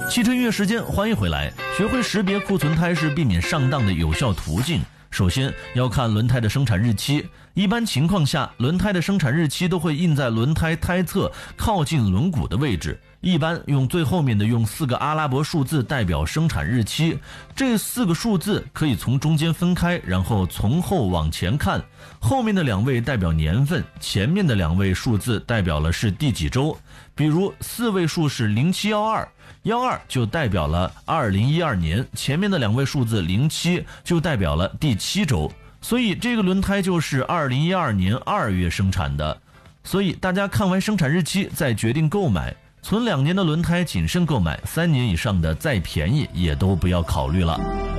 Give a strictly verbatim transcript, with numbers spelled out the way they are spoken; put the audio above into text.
汽车音乐时间，欢迎回来。学会识别库存胎是避免上当的有效途径。首先要看轮胎的生产日期，一般情况下，轮胎的生产日期都会印在轮胎胎侧靠近轮毂的位置。一般用最后面的用四个阿拉伯数字代表生产日期，这四个数字可以从中间分开，然后从后往前看，后面的两位代表年份，前面的两位数字代表了是第几周。比如四位数是零七一二，一二就代表了二零一二年，前面的两位数字零七就代表了第七周，所以这个轮胎就是二零一二年二月生产的。所以大家看完生产日期再决定购买，存两年的轮胎谨慎购买，三年以上的再便宜也都不要考虑了。